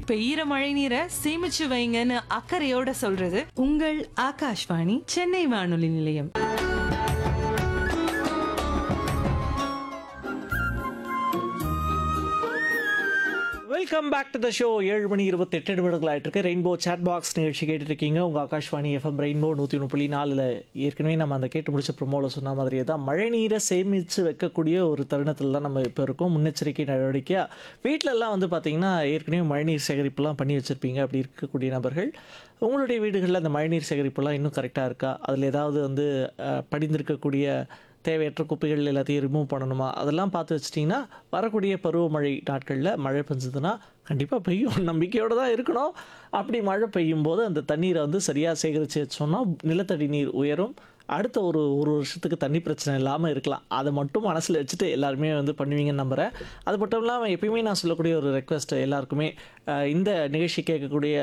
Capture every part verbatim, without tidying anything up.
பெய்யற மழை நீரை சேமிச்சு வைங்கன்னு அக்கறையோட சொல்றது உங்கள் ஆகாஷ்வாணி சென்னை வானொலி நிலையம். Welcome back to the show. ஏழு மணி இருபத்தி எட்டு நிமிடங்கள் ஆகிட்டு இருக்கு. ரெயின்போ சேட் பாக்ஸ் நிகழ்ச்சி கேட்டுட்டு இருக்கீங்க. உங்கள் ஆகாஷ்வாணி எஃப்எம் ரெயின்போ நூற்றி ஒன்று புள்ளி நாலில் ஏற்கனவே நம்ம அந்த கேட்டு முடிச்ச ப்ரொமோவில் சொன்ன மாதிரியே தான் மழை நீரை சேமித்து வைக்கக்கூடிய ஒரு தருணத்தில் தான் நம்ம இப்போ இருக்கோம். முன்னெச்சரிக்கை நடவடிக்கையாக வீட்டிலலாம் வந்து பார்த்திங்கன்னா ஏற்கனவே மழைநீர் சேகரிப்புலாம் பண்ணி வச்சுருப்பீங்க. அப்படி இருக்கக்கூடிய நபர்கள் உங்களுடைய வீடுகளில் அந்த மழைநீர் சேகரிப்புலாம் இன்னும் கரெக்டாக இருக்கா? அதில் ஏதாவது வந்து படிந்திருக்கக்கூடிய தேவையற்ற குப்பைகள் எல்லாத்தையும் ரிமூவ் பண்ணணுமா? அதெல்லாம் பார்த்து வச்சிட்டிங்கன்னா வரக்கூடிய பருவமழை நாட்களில் மழை பெஞ்சதுன்னா கண்டிப்பாக பெய்யும் நம்பிக்கையோடு தான் இருக்கணும். அப்படி மழை பெய்யும் போது அந்த தண்ணீரை வந்து சரியாக சேகரித்து வச்சோம்னா நிலத்தடி நீர் உயரும். அடுத்த ஒரு ஒரு வருஷத்துக்கு தண்ணி பிரச்சனை இல்லாமல் இருக்கலாம். அதை மட்டும் மனசில் வச்சுட்டு எல்லாருமே வந்து பண்ணுவீங்கன்னு நம்புகிறேன். அது மட்டும் இல்லாமல் எப்பயுமே நான் சொல்லக்கூடிய ஒரு ரெக்வெஸ்ட் எல்லாருக்குமே, இந்த நிகழ்ச்சி கேட்கக்கூடிய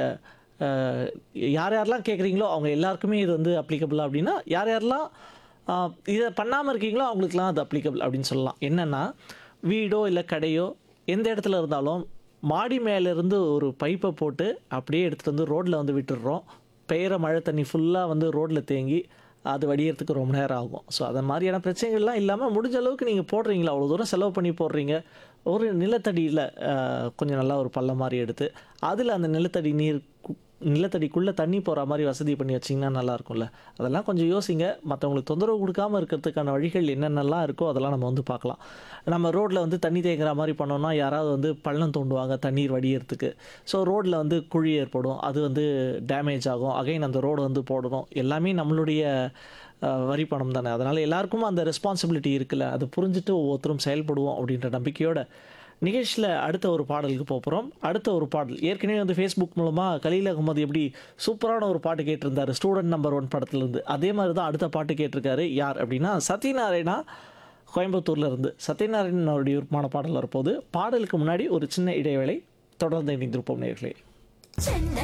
யார் யாரெல்லாம் கேட்குறீங்களோ அவங்க எல்லாருக்குமே இது வந்து அப்ளிகபிளா அப்படின்னா, யார் யாரெல்லாம் இதை பண்ணாமல் இருக்கீங்களோ அவங்களுக்குலாம் அது அப்ளிகபிள் அப்படின்னு சொல்லலாம். என்னென்னா, வீடோ இல்லை கடையோ எந்த இடத்துல இருந்தாலும் மாடி மேலேருந்து ஒரு பைப்பை போட்டு அப்படியே எடுத்துகிட்டு வந்து ரோட்டில் வந்து விட்டுடுறோம். பெய்கிற மழை தண்ணி ஃபுல்லாக வந்து ரோட்டில் தேங்கி அது வடிகிறதுக்கு ரொம்ப நேரம் ஆகும். ஸோ அது மாதிரியான பிரச்சனைகள்லாம் இல்லாமல் முடிஞ்ச அளவுக்கு நீங்கள் போடுறீங்களா, அவ்வளோ தூரம் செலவு பண்ணி போடுறீங்க, ஒரு நிலத்தடியில் கொஞ்சம் நல்லா ஒரு பள்ளம் மாதிரி எடுத்து அதில் அந்த நிலத்தடி நீர் நிலத்தடிக்குள்ளே தண்ணி போகிற மாதிரி வசதி பண்ணி வச்சிங்கன்னா நல்லாயிருக்கும்ல. அதெல்லாம் கொஞ்சம் யோசிங்க. மற்றவங்களுக்கு தொந்தரவு கொடுக்காமல் இருக்கிறதுக்கான வழிகள் என்னென்னலாம் இருக்கோ அதெல்லாம் நம்ம வந்து பார்க்கலாம். நம்ம ரோட்டில் வந்து தண்ணி தேங்குற மாதிரி பண்ணோம்னா யாராவது வந்து பள்ளம் தோண்டுவாங்க தண்ணீர் வடிகிறதுக்கு. ஸோ ரோட்டில் வந்து குழி ஏற்படும், அது வந்து டேமேஜ் ஆகும். அகைன் அந்த ரோடு வந்து போடணும். எல்லாமே நம்மளுடைய வரி பணம் தானே. அதனால் எல்லாருக்கும் அந்த ரெஸ்பான்சிபிலிட்டி இருக்குல்ல. அதை புரிஞ்சுட்டு ஒவ்வொருத்தரும் செயல்படுவோம் அப்படின்ற நம்பிக்கையோட நிகழ்ச்சியில் அடுத்த ஒரு பாடலுக்கு போகிறோம். அடுத்த ஒரு பாடல் ஏற்கனவே வந்து ஃபேஸ்புக் மூலமாக கலீல் அகமது எப்படி சூப்பரான ஒரு பாட்டு கேட்டிருந்தார் ஸ்டூடெண்ட் நம்பர் ஒன் படத்துலேருந்து. அதே மாதிரி தான் அடுத்த பாட்டு கேட்டிருக்காரு. யார் அப்படின்னா சத்யநாராயணா, கோயம்புத்தூரில் இருந்து. சத்யநாராயணனுடைய விருப்பமான பாடல் வரப்போகுது. பாடலுக்கு முன்னாடி ஒரு சின்ன இடைவேளை. தொடர்ந்து இணைந்திருப்போம் நேயர்களே.